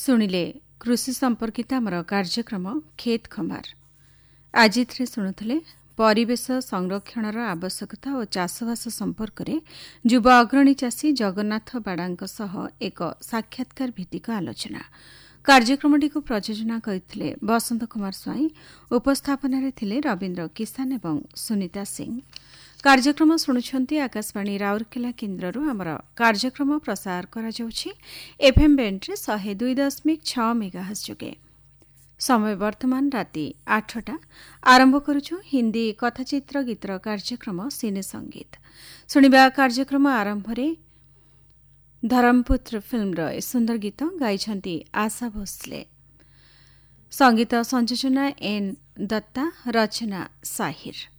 ଶୁଣିଲେ କୃଷି ସମ୍ପର୍କିତ ଆମର କାର୍ଯ୍ୟକ୍ରମ ଖେତ ଖମାର। ଆଜି ଏଥିରେ ଶୁଣୁଥିଲେ ପରିବେଶ ସଂରକ୍ଷଣର ଆବଶ୍ୟକତା ଓ ଚାଷବାସ ସମ୍ପର୍କରେ ଯୁବ ଅଗ୍ରଣୀ ଚାଷୀ ଜଗନ୍ନାଥ ବାଡ଼ାଙ୍କ ସହ ଏକ ସାକ୍ଷାତକାର ଭିତ୍ତିକ ଆଲୋଚନା। କାର୍ଯ୍ୟକ୍ରମଟିକୁ ପ୍ରଯୋଜନା କରିଥିଲେ ବସନ୍ତ କୁମାର ସ୍ୱାଇଁ, ଉପସ୍ଥାପନାରେ ଥିଲେ ରବୀନ୍ଦ୍ର କିଷାନ ଏବଂ ସୁନିତା ସିଂ। କାର୍ଯ୍ୟକ୍ରମ ଶୁଣୁଛନ୍ତି ଆକାଶବାଣୀ ରାଉରକେଲା କେନ୍ଦ୍ରରୁ। ଆମର କାର୍ଯ୍ୟକ୍ରମ ପ୍ରସାର କରାଯାଉଛି ଏଫ୍ଏମ୍ ବ୍ୟାଣ୍ଡରେ 102.6 ମେଗାହର୍ଟ୍ଜ ଯୋଗେ। ସମୟ ବର୍ତ୍ତମାନ ରାତି 8ଟା। ଆରମ୍ଭ କରୁଛୁ ହିନ୍ଦୀ କଥାଚିତ୍ର ଗୀତର କାର୍ଯ୍ୟକ୍ରମ ସିନେ ସଙ୍ଗୀତ। ଶୁଣିବା କାର୍ଯ୍ୟକ୍ରମ ଆରମ୍ଭରେ ଧରମପୁତ୍ର ଫିଲ୍ମର ଏ ସୁନ୍ଦର ଗୀତ ଗାଇଛନ୍ତି ଆଶା ଭୋସଲେ। ସଙ୍ଗୀତ ସଂଯୋଜନା ଏନ୍ ଦତ୍ତା, ରଚନା ସାହିର।